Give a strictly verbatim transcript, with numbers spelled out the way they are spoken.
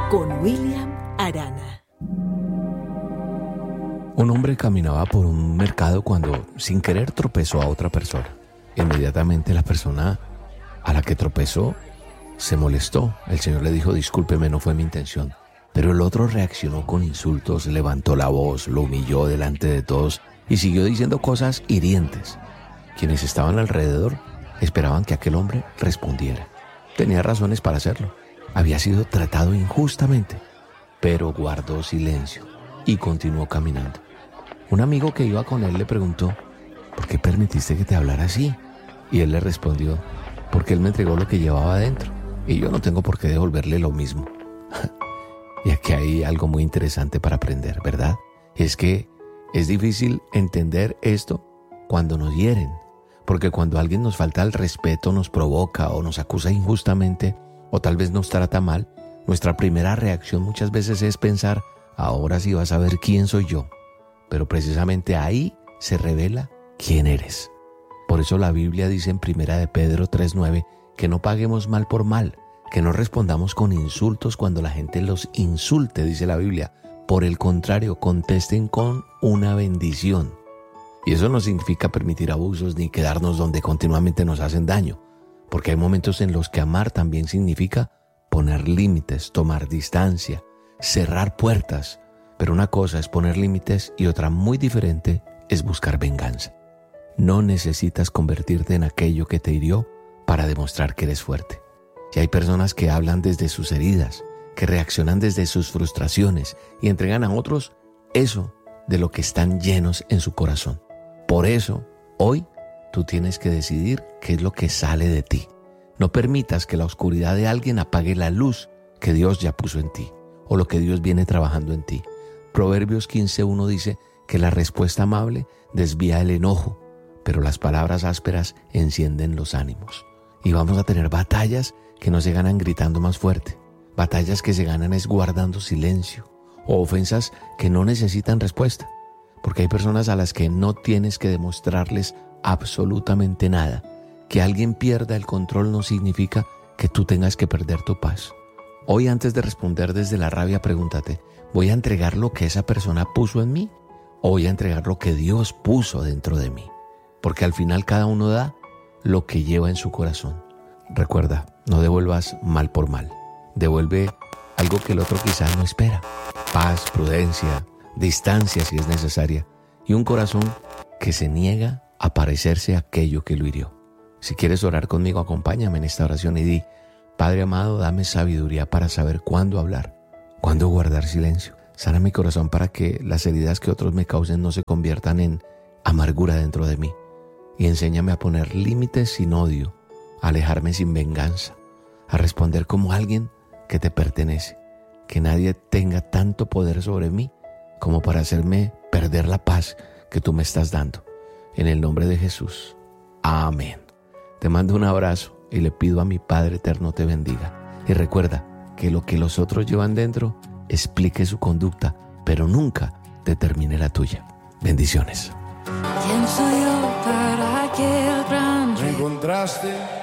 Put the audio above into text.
con William Arana. Un hombre caminaba por un mercado cuando, sin querer, tropezó a otra persona. Inmediatamente la persona a la que tropezó se molestó. El Señor le dijo: discúlpeme, no fue mi intención. Pero el otro reaccionó con insultos, levantó la voz, lo humilló delante de todos y siguió diciendo cosas hirientes. Quienes estaban alrededor esperaban que aquel hombre respondiera. Tenía razones para hacerlo. Había sido tratado injustamente, pero guardó silencio y continuó caminando. Un amigo que iba con él le preguntó: ¿por qué permitiste que te hablara así? Y él le respondió: porque él me entregó lo que llevaba adentro y yo no tengo por qué devolverle lo mismo. Y aquí hay algo muy interesante para aprender, ¿verdad? Es que es difícil entender esto cuando nos hieren, porque cuando alguien nos falta el respeto, nos provoca o nos acusa injustamente o tal vez nos trata mal, nuestra primera reacción muchas veces es pensar: ahora sí vas a ver quién soy yo. Pero precisamente ahí se revela quién eres. Por eso la Biblia dice en Primera de Pedro tres nueve que no paguemos mal por mal, que no respondamos con insultos cuando la gente los insulte, dice la Biblia. Por el contrario, contesten con una bendición. Y eso no significa permitir abusos ni quedarnos donde continuamente nos hacen daño, porque hay momentos en los que amar también significa poner límites, tomar distancia, cerrar puertas. Pero una cosa es poner límites y otra muy diferente es buscar venganza. No necesitas convertirte en aquello que te hirió para demostrar que eres fuerte. Y hay personas que hablan desde sus heridas, que reaccionan desde sus frustraciones y entregan a otros eso de lo que están llenos en su corazón. Por eso, hoy tú tienes que decidir qué es lo que sale de ti. No permitas que la oscuridad de alguien apague la luz que Dios ya puso en ti o lo que Dios viene trabajando en ti. Proverbios quince uno dice que la respuesta amable desvía el enojo, pero las palabras ásperas encienden los ánimos. Y vamos a tener batallas que no se ganan gritando más fuerte, batallas que se ganan es guardando silencio, o ofensas que no necesitan respuesta, porque hay personas a las que no tienes que demostrarles absolutamente nada. Que alguien pierda el control no significa que tú tengas que perder tu paz. Hoy, antes de responder desde la rabia, pregúntate: ¿voy a entregar lo que esa persona puso en mí? ¿O voy a entregar lo que Dios puso dentro de mí? Porque al final cada uno da lo que lleva en su corazón. Recuerda, no devuelvas mal por mal. Devuelve algo que el otro quizás no espera. Paz, prudencia, distancia si es necesaria. Y un corazón que se niega a parecerse a aquello que lo hirió. Si quieres orar conmigo, acompáñame en esta oración y di: Padre amado, dame sabiduría para saber cuándo hablar, cuándo guardar silencio. Sana mi corazón para que las heridas que otros me causen no se conviertan en amargura dentro de mí. Y enséñame a poner límites sin odio, a alejarme sin venganza, a responder como alguien que te pertenece. Que nadie tenga tanto poder sobre mí como para hacerme perder la paz que tú me estás dando. En el nombre de Jesús. Amén. Te mando un abrazo y le pido a mi Padre eterno te bendiga. Y recuerda que lo que los otros llevan dentro explique su conducta, pero nunca determine la tuya. Bendiciones. ¿Quién soy yo para que el gran Me encontraste